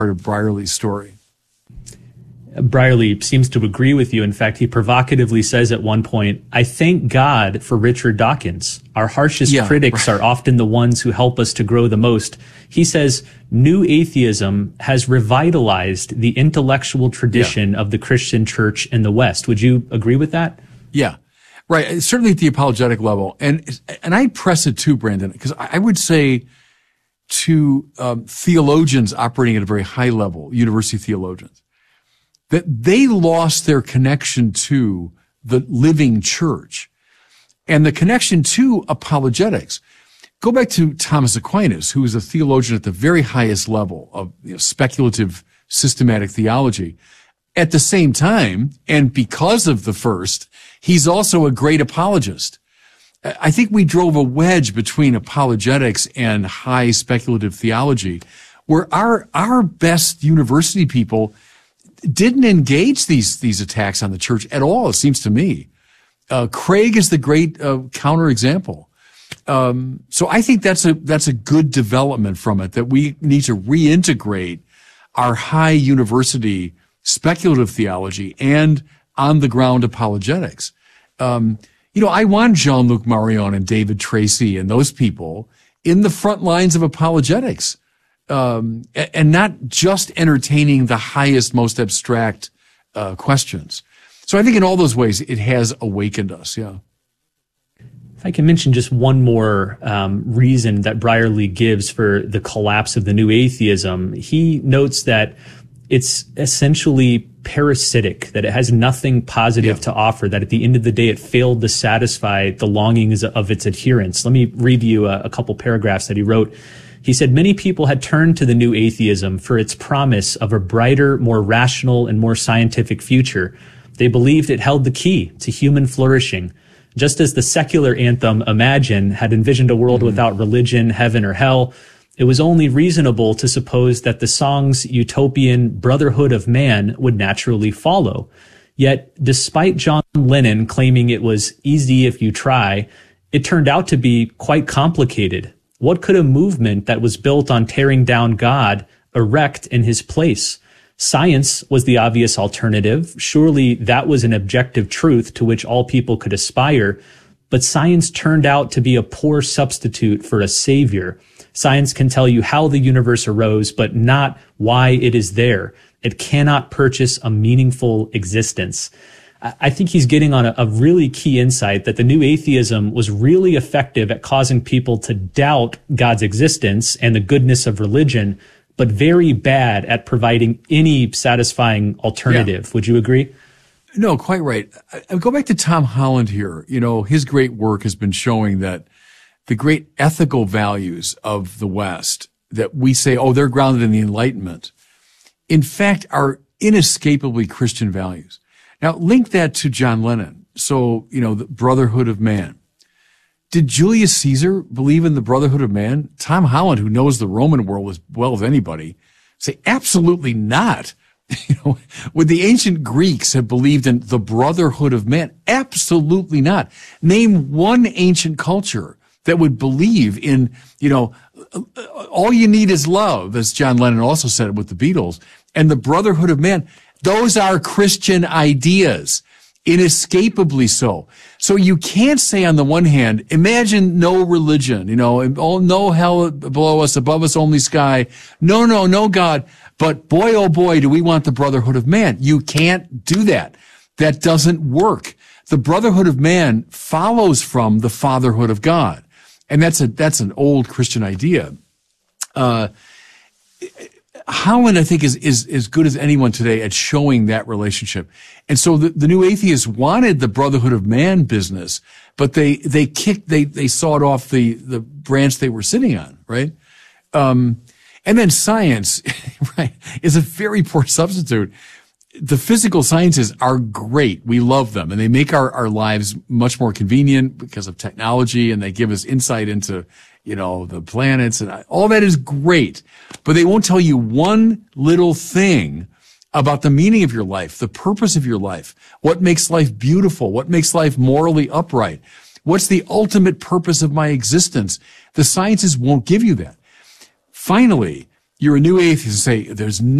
of Brierley's story. Brierley seems to agree with you. In fact, he provocatively says at one point, "I thank God for Richard Dawkins. Our harshest critics are often the ones who help us to grow the most." He says, "New atheism has revitalized the intellectual tradition of the Christian church in the West." Would you agree with that? Yeah, right. Certainly at the apologetic level. And I press it too, Brandon, because I would say to theologians operating at a very high level, university theologians, that they lost their connection to the living church and the connection to apologetics. Go back to Thomas Aquinas, who was a theologian at the very highest level of speculative systematic theology. At the same time, and because of the first, he's also a great apologist. I think we drove a wedge between apologetics and high speculative theology, where our best university people didn't engage these attacks on the church at all, it seems to me. Craig is the great counterexample. So I think that's a good development from it, that we need to reintegrate our high university speculative theology and on the ground apologetics. I want Jean-Luc Marion and David Tracy and those people in the front lines of apologetics. And not just entertaining the highest, most abstract questions. So I think in all those ways, it has awakened us, yeah. If I can mention just one more reason that Brierley gives for the collapse of the new atheism, he notes that it's essentially parasitic, that it has nothing positive to offer, that at the end of the day, it failed to satisfy the longings of its adherents. Let me read you a couple paragraphs that he wrote. He said, "Many people had turned to the new atheism for its promise of a brighter, more rational, and more scientific future. They believed it held the key to human flourishing. Just as the secular anthem Imagine had envisioned a world without religion, heaven, or hell, it was only reasonable to suppose that the song's utopian brotherhood of man would naturally follow. Yet, despite John Lennon claiming it was easy if you try, it turned out to be quite complicated. What could a movement that was built on tearing down God erect in his place? Science was the obvious alternative. Surely that was an objective truth to which all people could aspire. But science turned out to be a poor substitute for a savior. Science can tell you how the universe arose, but not why it is there. It cannot purchase a meaningful existence." I think he's getting on a really key insight that the new atheism was really effective at causing people to doubt God's existence and the goodness of religion, but very bad at providing any satisfying alternative. Yeah. Would you agree? No, quite right. I go back to Tom Holland here. His great work has been showing that the great ethical values of the West that we say, they're grounded in the Enlightenment, in fact, are inescapably Christian values. Now, link that to John Lennon. So, the brotherhood of man. Did Julius Caesar believe in the brotherhood of man? Tom Holland, who knows the Roman world as well as anybody, say absolutely not. Would the ancient Greeks have believed in the brotherhood of man? Absolutely not. Name one ancient culture that would believe in, all you need is love, as John Lennon also said it with the Beatles, and the brotherhood of man. Those are Christian ideas, inescapably so. So you can't say on the one hand, imagine no religion, no hell below us, above us only sky. No God. But boy, oh boy, do we want the brotherhood of man. You can't do that. That doesn't work. The brotherhood of man follows from the fatherhood of God. And that's an old Christian idea. Holland, I think, is as good as anyone today at showing that relationship. And so the new atheists wanted the brotherhood of man business, but they sawed off the branch they were sitting on, right? And then science, right, is a very poor substitute. The physical sciences are great. We love them, and they make our lives much more convenient because of technology, and they give us insight into, the planets, and all that is great. But they won't tell you one little thing about the meaning of your life, the purpose of your life, what makes life beautiful, what makes life morally upright, what's the ultimate purpose of my existence. The sciences won't give you that. Finally, you're a new atheist and say there's